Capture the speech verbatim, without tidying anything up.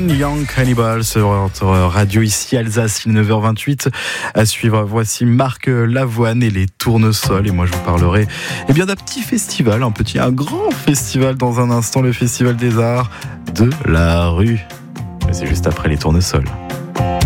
Green Young Cannibal sur notre radio ici Alsace, il est neuf heures vingt-huit. À suivre, voici Marc Lavoine et les Tournesols. Et moi je vous parlerai eh bien, d'un petit festival, un petit, un grand festival dans un instant, le Festival des Arts de la Rue. Mais c'est juste après les Tournesols.